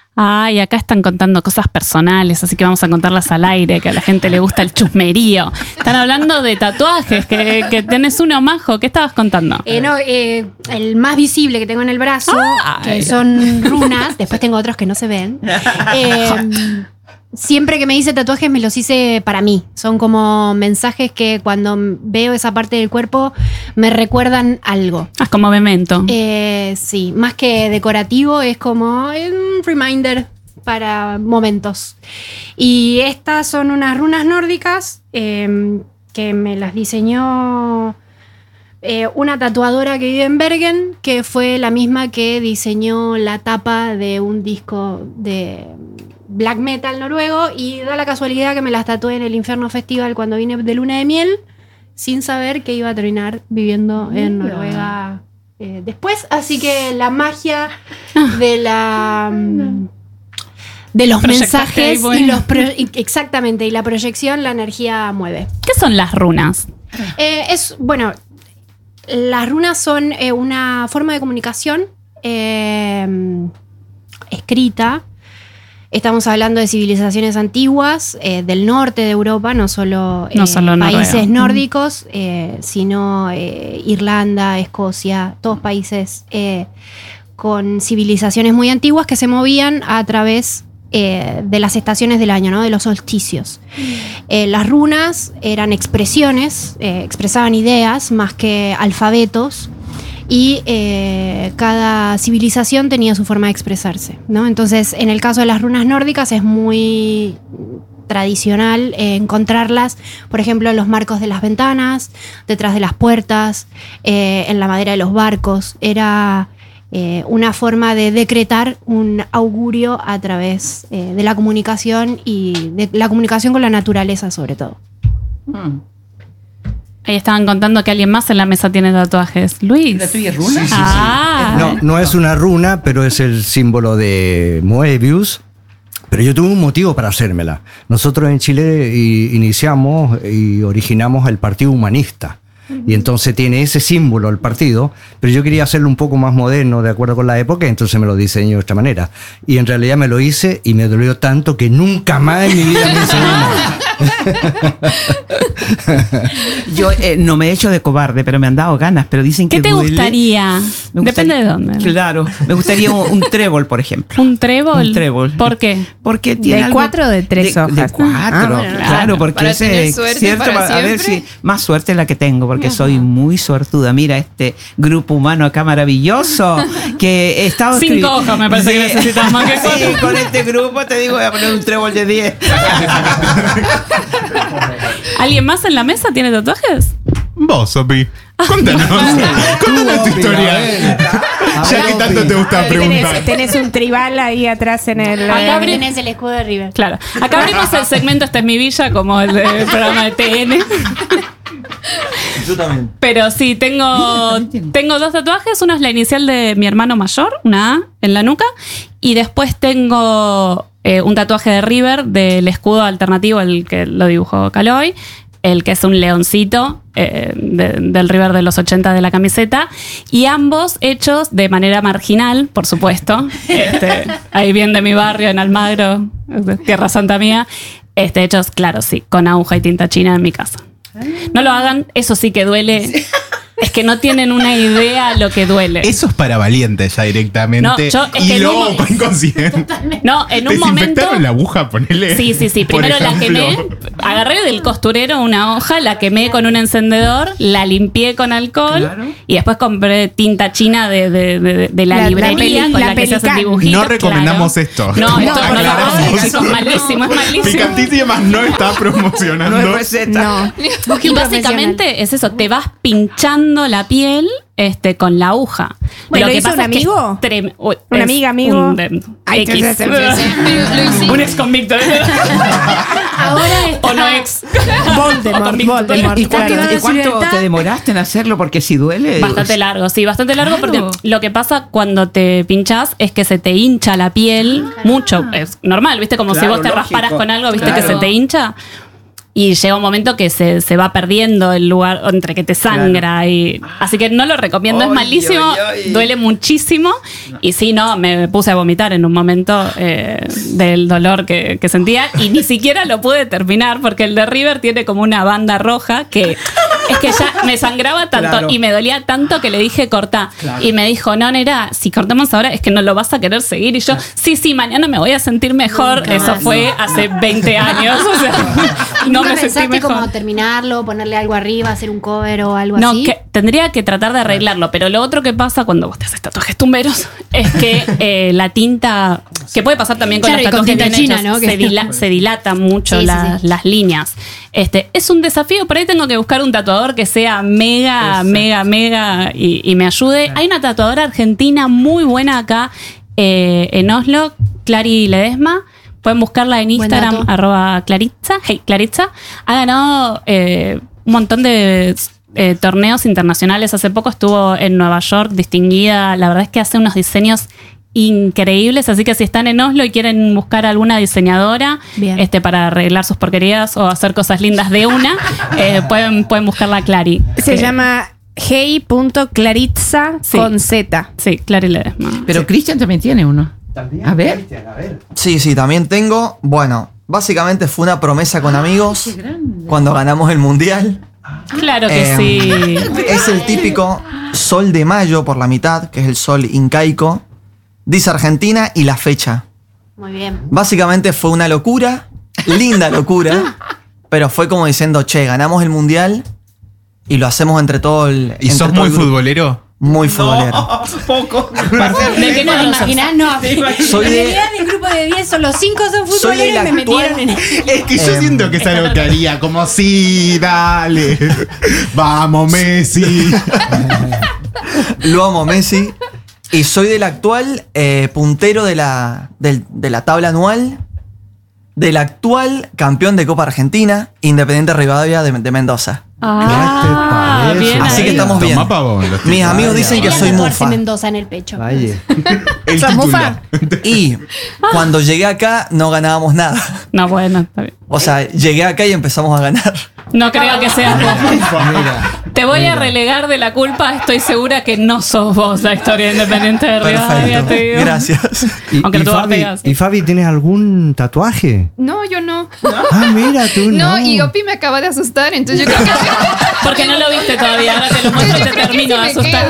Ay, acá están contando cosas personales, así que vamos a contarlas al aire, que a la gente le gusta el chusmerío. Están hablando de tatuajes, que tenés uno, Majo. ¿Qué estabas contando? El más visible que tengo en el brazo, que son runas. Después tengo otros que no se ven. Siempre que me hice tatuajes me los hice para mí. Son como mensajes que cuando veo esa parte del cuerpo me recuerdan algo. Es como memento. Sí, más que decorativo es como un reminder para momentos. Y estas son unas runas nórdicas que me las diseñó una tatuadora que vive en Bergen, que fue la misma que diseñó la tapa de un disco de black metal noruego, y da la casualidad que me las tatué en el Inferno Festival cuando vine de luna de miel, sin saber que iba a terminar viviendo en Noruega después. Así que la magia de los mensajes y exactamente, y la proyección, la energía mueve. ¿Qué son las runas? Las runas son una forma de comunicación escrita. Estamos hablando de civilizaciones antiguas del norte de Europa, no solo países nórdicos, sino Irlanda, Escocia, todos países con civilizaciones muy antiguas que se movían a través de las estaciones del año, ¿no? De los solsticios. Las runas eran expresiones, expresaban ideas más que alfabetos. Y cada civilización tenía su forma de expresarse, ¿no? Entonces, en el caso de las runas nórdicas es muy tradicional encontrarlas, por ejemplo, en los marcos de las ventanas, detrás de las puertas, en la madera de los barcos. Era una forma de decretar un augurio a través de la comunicación, y de la comunicación con la naturaleza, sobre todo. Ahí estaban contando que alguien más en la mesa tiene tatuajes. Luis. ¿La tuya es runa? Sí. No es una runa, pero es el símbolo de Moebius. Pero yo tuve un motivo para hacérmela. Nosotros en Chile iniciamos y originamos el Partido Humanista. Y entonces tiene ese símbolo el partido, pero yo quería hacerlo un poco más moderno, de acuerdo con la época, entonces me lo diseñé de esta manera. Y en realidad me lo hice y me dolió tanto que nunca más en mi vida me hice nada. Yo no me he hecho de cobarde, pero me han dado ganas, pero dicen que ¿Qué te duele. gustaría? Depende de dónde. Claro, me gustaría un trébol, por ejemplo. ¿Un trébol? Un trébol. ¿Por qué? Porque tiene ¿De 4 o de 3 hojas? De 4, bueno, claro, porque para ese tener es suerte cierto, para a ver siempre. si más suerte es la que tengo, porque soy muy suertuda. Mira este grupo humano acá maravilloso que he estado 5 hojas me parece que necesitas más que Sí, 4. con este grupo te digo, voy a poner un trébol de 10. ¿Alguien más en la mesa tiene tatuajes? Vos, Sopi. Contanos tu historia. Ya que tanto te gusta preguntar. Tenés un tribal ahí atrás en el... Acá Tenés el escudo de River. Claro. Acá abrimos el segmento Esta es mi villa, como el del programa de TN. Yo también. Pero sí, tengo 2 tatuajes. Uno es la inicial de mi hermano mayor, una A en la nuca. Y después tengo un tatuaje de River del escudo alternativo, el que lo dibujó Caloi. El que es un leoncito del River de los 80 de la camiseta. Y ambos hechos de manera marginal, por supuesto. Ahí bien de mi barrio, en Almagro, Tierra Santa mía. Hechos, claro, sí, con aguja y tinta china en mi casa. No lo hagan, eso sí que duele. Es que no tienen una idea lo que duele. Eso es para valientes ya directamente. No, es que y en luego un con inconsciente. No, en un momento. ¿Desinfectaron la aguja? Ponele. Sí. Por Primero la ejemplo. quemé, agarré del costurero una hoja, la quemé con un encendedor, la limpié con alcohol, Claro. y después compré tinta china de la librería con la que se hacen dibujitos. No recomendamos esto. No, esto no lo Aclaramos. hagan, chicos, malísimo, es malísimo. Picantísimas no está promocionando. No es receta. No. Y básicamente es eso, te vas pinchando la piel con la aguja. Bueno, ¿lo hizo un amigo? ¿Una amiga, amigo? Ay, X. Lo hiciste. Un ex convicto. Ahora O no ex. Voldemort. ¿Y cuánto Claro. te demoraste en hacerlo? Porque si duele... Bastante largo, sí, bastante largo, Claro. porque lo que pasa cuando te pinchás es que se te hincha la piel mucho. Es normal, ¿viste? Como Claro, si vos te lógico. rasparas con algo, ¿viste? Claro. Que se te hincha. Y llega un momento que se va perdiendo el lugar entre que te sangra. Así que no lo recomiendo, es malísimo, duele muchísimo. No. Y sí, me puse a vomitar en un momento del dolor que sentía. Y ni siquiera lo pude terminar porque el de River tiene como una banda roja que es que ya me sangraba tanto y me dolía tanto que le dije cortá. Claro. Y me dijo, no, Nera, si cortamos ahora es que no lo vas a querer seguir. Y yo, sí, mañana me voy a sentir mejor. Eso fue hace 20 años. O sea, no me sentí mejor. ¿Cómo terminarlo, ponerle algo arriba, hacer un cover o algo así? No, tendría que tratar de arreglarlo. Pero lo otro que pasa cuando vos te haces tatuajes tumberos es que la tinta, que puede pasar también con los tatuajes bien hechos, ¿no? Se dilata mucho las líneas. Es un desafío, por ahí tengo que buscar un tatuador que sea mega y me ayude. Hay una tatuadora argentina muy buena acá en Oslo, Clary Ledesma. Pueden buscarla en Instagram, @Claritza. Hey, Claritza. Ha ganado un montón de torneos internacionales. Hace poco estuvo en Nueva York, distinguida. La verdad es que hace unos diseños increíbles, así que si están en Oslo y quieren buscar alguna diseñadora para arreglar sus porquerías o hacer cosas lindas de una, pueden buscarla a Clary. Se llama hey.claritza con Z. Sí, Clary Ledesma. Pero Cristian también tiene uno. ¿También? A ver. Sí, también tengo. Bueno, básicamente fue una promesa con amigos cuando ganamos el mundial. Claro que sí. Es el típico sol de mayo por la mitad, que es el sol incaico. Dice Argentina y la fecha. Muy bien. Básicamente fue una locura, linda locura, pero fue como diciendo, ganamos el mundial y lo hacemos entre todo el... ¿Y sos muy futbolero? Muy futbolero. No, poco. ¿De qué no te imaginás? No. Soy en realidad del grupo de 10 son los 5 son futboleros y me metieron en... Es que yo siento que es algo que haría, como sí, dale. Vamos, Messi. Lo amo, Messi. Y soy del actual puntero de la tabla anual, del actual campeón de Copa Argentina, Independiente Rivadavia de Mendoza. Bien. Así que estamos bien. Mis amigos dicen que soy mufa. Mendoza en el pecho. ¿Sos mufa? Y cuando llegué acá no ganábamos nada. No, bueno, está bien. O sea, llegué acá y empezamos a ganar. No creo que seas vos. Te voy a relegar de la culpa. Estoy segura que no sos vos la historia Independiente de Rivadavia. Gracias. Aunque tú pegas. ¿Y Fabi, tienes algún tatuaje? No, yo no. Mira, tú no. No, y Opi me acaba de asustar, entonces yo creo que... Porque no lo viste todavía, ahora te lo muestro y te termino de asustar.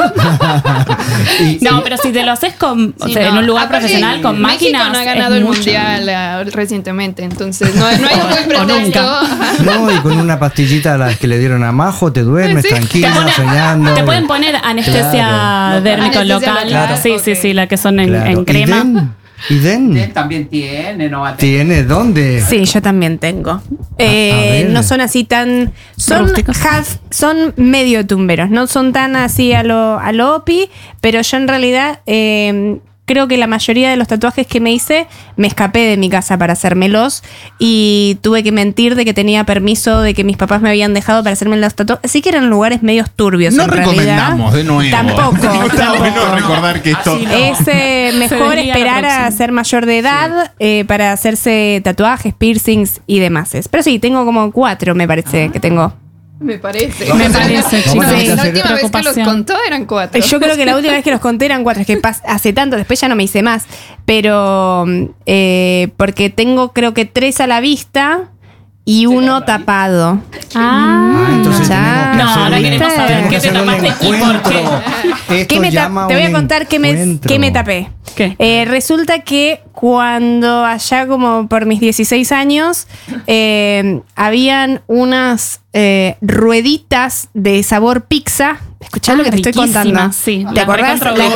No, pero si te lo haces en un lugar profesional, con máquinas. México no ha ganado el mundial recientemente, entonces no hay un buen pretexto. No, y con una pastillita a las que le dieron a Majo, te duermes tranquilo, soñando. Te pueden poner anestesia dérmico local. Claro. Sí, la que son en crema. ¿Y Den? También tiene, no va a tener. ¿Tiene? ¿Dónde? Sí, yo también tengo. No son así tan... Son medio tumberos. No son tan así a lo Opi, pero yo en realidad... creo que la mayoría de los tatuajes que me hice me escapé de mi casa para hacérmelos y tuve que mentir de que tenía permiso, de que mis papás me habían dejado para hacerme los tatuajes. Así que eran lugares medios turbios. No en recomendamos realidad. de nuevo. Tampoco. Está bueno recordar que esto... Es mejor esperar a ser mayor de edad para hacerse tatuajes, piercings y demás. Pero sí, tengo como 4, me parece que tengo. Me parece, chicos. La última vez que los contó eran 4. Yo creo que la última vez que los conté eran 4. Es que hace tanto, después ya no me hice más. Pero porque tengo creo que 3 a la vista y 1 tapado. Entonces ya. No, ahora queremos saber qué te tapaste y por qué. Te voy a contar qué me tapé. ¿Qué? Resulta que cuando allá como por mis 16 años habían unas rueditas de sabor pizza. Escuchá lo que te estoy contando. Sí, ¿Te acordás?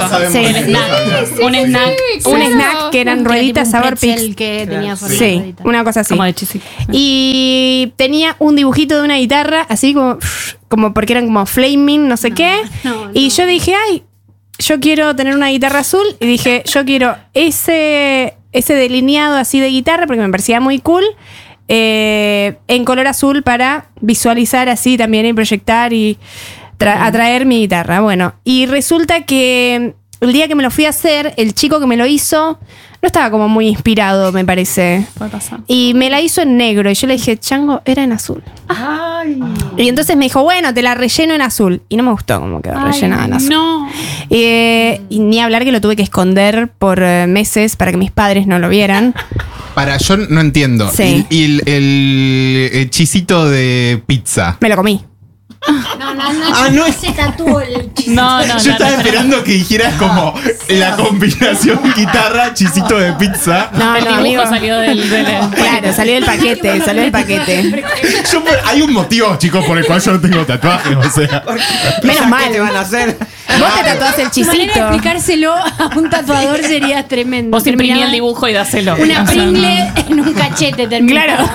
Un snack que eran rueditas sabor pizza. Que tenía sí, una cosa así. Como de chisí. Y tenía un dibujito de una guitarra, así como porque eran como flaming, no sé qué. Y yo dije, yo quiero tener una guitarra azul. Y dije, yo quiero ese delineado así de guitarra porque me parecía muy cool. En color azul para visualizar así también y proyectar y atraer mi guitarra. Bueno, y resulta que el día que me lo fui a hacer, el chico que me lo hizo no estaba como muy inspirado, me parece. Puede pasar. Y me la hizo en negro. Y yo le dije, chango, era en azul. Ay. Y entonces me dijo, bueno, te la relleno en azul. Y no me gustó como quedó rellenada en azul. No. Y ni hablar que lo tuve que esconder por meses para que mis padres no lo vieran. Yo no entiendo. Sí. Y el chisito de pizza. Me lo comí. No se tatuó el chiste. No, Yo estaba esperando que dijeras como la combinación guitarra, chisito de pizza. No, El no, dibujo amigo. salió del Claro, salió del paquete. Hay un motivo, chicos, por el cual yo no tengo tatuajes, o sea. Menos mal. ¿Qué te van a hacer? Vos te tatuaste el Tu manera de chisito. explicárselo a un tatuador sería tremendo. Vos imprimí Terminaba el dibujo y dáselo. Una O sea, Pringle en un cachete terminó. Claro.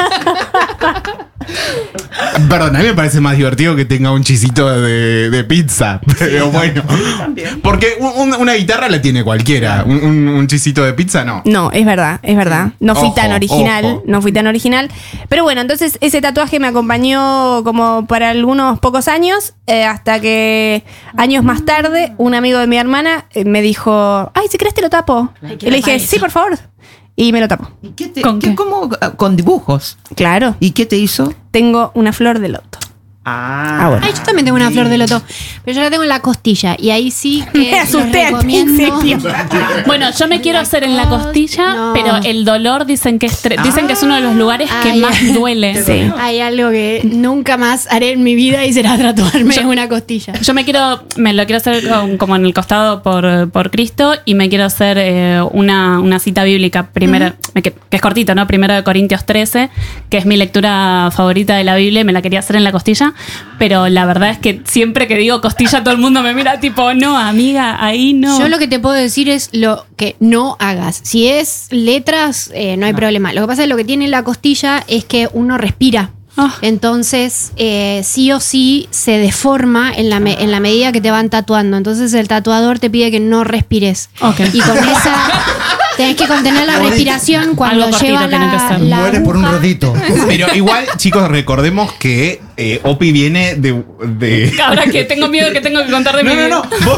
Perdón, a mí me parece más divertido que tenga un chisito de pizza. Pero bueno. Porque una guitarra la tiene cualquiera. Un chisito de pizza no. No, es verdad. No fui tan original. Pero bueno, entonces ese tatuaje me acompañó como para algunos pocos años, hasta que años más tarde, un amigo de mi hermana me dijo, ay, si querés te lo tapo. Y le dije, sí, por favor. Y me lo tapo. ¿Y qué ¿Con qué? ¿Cómo? Con dibujos. Claro. ¿Y qué te hizo? Tengo una flor de loto. Bueno. Ay, yo también tengo una flor de loto, pero yo la tengo en la costilla y ahí sí que Me asusté les al recomiendo. principio. Bueno, yo me quiero hacer en la costilla, No. pero el dolor dicen que es uno de los lugares que Ay, más duele. Sí. Hay algo que nunca más haré en mi vida y será tatuarme en una costilla. Yo me lo quiero hacer como en el costado por Cristo y me quiero hacer una cita bíblica primera, que es cortito, ¿no? 1 Corintios 13, que es mi lectura favorita de la Biblia y me la quería hacer en la costilla, pero la verdad es que siempre que digo costilla todo el mundo me mira tipo, no, amiga, ahí no. Yo lo que te puedo decir es lo que no hagas. Si es letras, no hay problema. Lo que pasa es que lo que tiene la costilla es que uno respira. Entonces, sí o sí se deforma en la medida que te van tatuando. Entonces el tatuador te pide que no respires. Okay. Y con esa tenés que contener la respiración cuando Algo cortito lleva tiene que ser. la Muere por un aguja. rodito. Pero igual, chicos, recordemos que Opi viene de. Ahora que tengo miedo que tengo que contar de mi vida. No.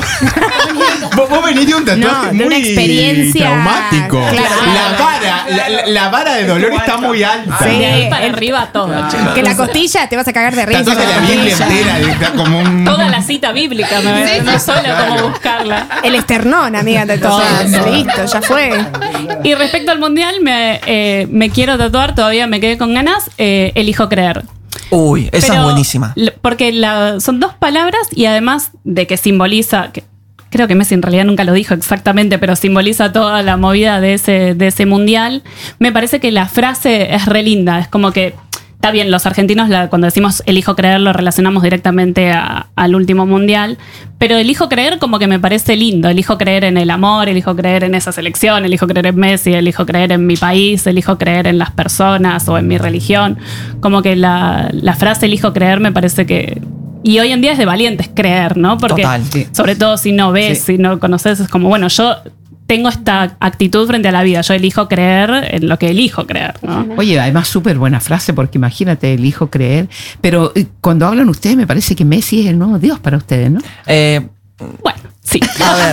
Vos venís de un tatuaje No, de muy una experiencia. traumático. Claro. La vara de dolor está muy alta. Sí. De ahí para arriba todo, chicos. Que la costilla te vas a cagar de risa. Tatuaje la Biblia entera, está como un. Toda la cita bíblica, no solo como buscarla. El esternón, amiga, de todo. Listo, ya fue. Y respecto al mundial, me quiero tatuar, todavía me quedé con ganas, elijo creer. Uy, esa Pero es buenísima. Porque son dos palabras y además de que simboliza, creo que Messi en realidad nunca lo dijo exactamente, pero simboliza toda la movida de ese mundial, me parece que la frase es re linda, es como que está bien, los argentinos cuando decimos elijo creer lo relacionamos directamente al último mundial, pero elijo creer como que me parece lindo, elijo creer en el amor, elijo creer en esa selección, elijo creer en Messi, elijo creer en mi país, elijo creer en las personas o en mi religión, como que la frase elijo creer me parece que... Y hoy en día es de valientes creer, ¿no? Porque Total, sí. sobre todo si no ves, si no conoces, es como, bueno, yo tengo esta actitud frente a la vida, yo elijo creer en lo que elijo creer, ¿no? Oye, además súper buena frase, porque imagínate, elijo creer. Pero cuando hablan ustedes, me parece que Messi es el nuevo Dios para ustedes, ¿no? Bueno, sí. A ver.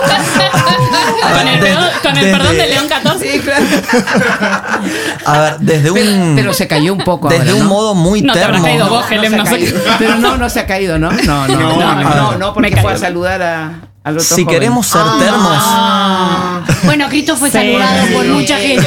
Con el perdón de León XIV. Sí, claro. A ver, desde un. Pero se cayó un poco Desde ahora, un ¿no? modo muy No te habrás termo. caído vos, Helen, no sé. Pero no se ha caído, ¿no? No, porque Me fue a cayó. saludar al otro Si joven. queremos ser termos. Bueno, Cristo fue saludado por mucha gente.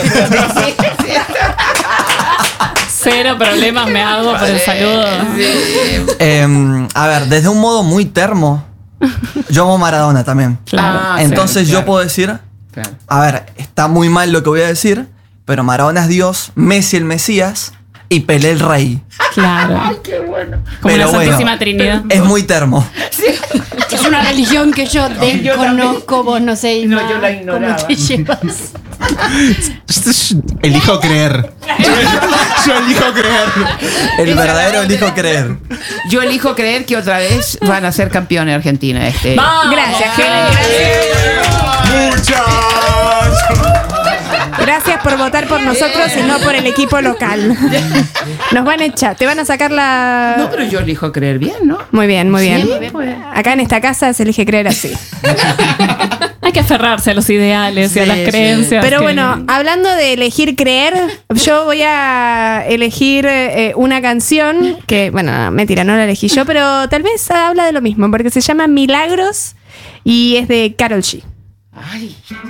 Cero problemas me hago por el saludo. A ver, desde un modo muy termo. Yo amo Maradona también. Claro. Entonces yo puedo decir, Claro. a ver, está muy mal lo que voy a decir, pero Maradona es Dios, Messi el Mesías y Pelé el Rey. Claro. Como Pero la bueno, Santísima Trinidad. Es muy termo. Es una religión que yo desconozco, vos no sé. No, Isma, yo la ignoraba. ¿Cómo te llevas? Elijo creer. Yo elijo creer. El verdadero elijo creer. Yo elijo creer que otra vez van a ser campeones Argentina. ¡Vamos! Gracias, Helen. Muchas. Gracias por votar por nosotros y no por el equipo local. Nos van a echar, te van a sacar la... No, pero yo elijo creer bien, ¿no? Muy bien, muy bien. Pues. Acá en esta casa se elige creer así. Hay que aferrarse a los ideales y a las creencias. Pero bueno, hablando de elegir creer, yo voy a elegir una canción que, bueno, mentira, no la elegí yo, pero tal vez habla de lo mismo, porque se llama Milagros y es de Karol G. Ay.